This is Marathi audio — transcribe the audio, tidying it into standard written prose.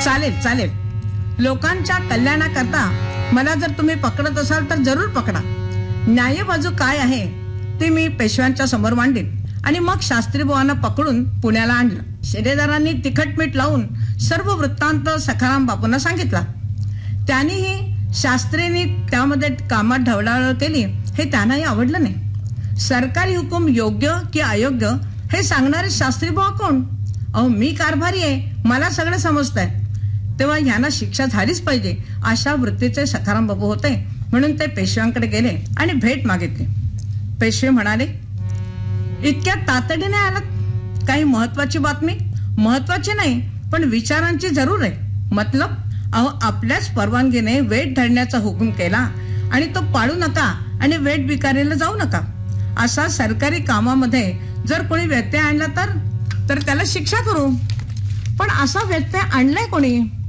चालेल चालेल, लोकांच्या कल्याणाकरता मला जर तुम्ही पकडत असाल तर जरूर पकडा. न्याय बाजू काय आहे ते मी पेशव्यांच्या समोर मांडीन. आणि मग शास्त्री बुवांना पकडून पुण्याला आणलं. शिलेदारांनी तिखट मीठ लावून सर्व वृत्तांत सखाराम बापूंना सांगितला. त्यांनीही शास्त्रींनी त्यामध्ये कामात ढवळाढवळ केली हे त्यांनाही आवडलं नाही. सरकारी हुकूम योग्य की अयोग्य हे सांगणारे शास्त्री बुवा कोण? अहो, मी कारभारी आहे, मला सगळं समजतंय. तेव्हा ह्यांना शिक्षा झालीच पाहिजे अशा वृत्तीचे सखाराम बापू होते. म्हणून ते पेशव्यांकडे गेले आणि भेट मागितली. पेशवे म्हणाले, इतक्या तातडीने आलात? काही महत्वाची बातमी? महत्वाची नाही, पण विचारांची जरूर आहे. मतलब? अहो, आपल्याच परवानगीने वेट धरण्याचा हुकूम केला आणि तो पाळू नका आणि वेट विकारीला जाऊ नका. असा सरकारी कामामध्ये जर कोणी व्यत्यय आणला तर त्याला शिक्षा करू. पण असा व्यत्यय आणलाय कोणी?